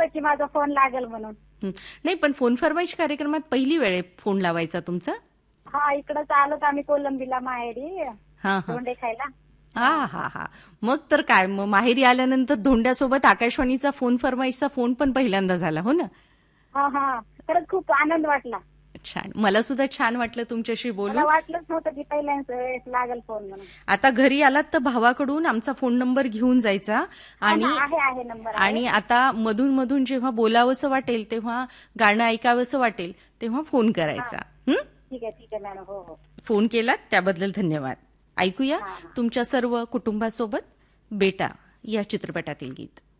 नव्हतं की माझा फोन लागेल म्हणून. नाही, पण फोन फरमाईश कार्यक्रमात पहिली वेळ आहे फोन लावायचा तुमचा? हा, इकडं आलोत आम्ही कोलंबीला माहेरी हा हा धोंडे खायला. हा हा हा. मग तर काय, मग माहेरी आल्यानंतर धोंड्यासोबत आकाशवाणीचा फोन फरमाईशचा फोन पण पहिल्यांदा झाला, हो ना? हा हा, खरंच खूप आनंद वाटला. छान, मला सुद्धा छान वाटलं तुमच्याशी मला बोलून. वाटलंच नव्हतं की पहिल्यांदा वेळेस लागेल फोन म्हणून. आता घरी आलात तर भावाकडून आमचा फोन नंबर घेऊन जायचा. हा ना, आणि आहे नंबर आहे. आणि आता मधून मधून जेव्हा बोलावंसं वाटेल, तेव्हा गाणं ऐकावंसं वाटेल, तेव्हा फोन हा, करायचा. ठीक आहे मॅडम. हो हो. फोन केलात त्याबद्दल धन्यवाद. ऐकूया हा हा. तुमच्या सर्व कुटुंबासोबत बेटा या चित्रपटातील गीत.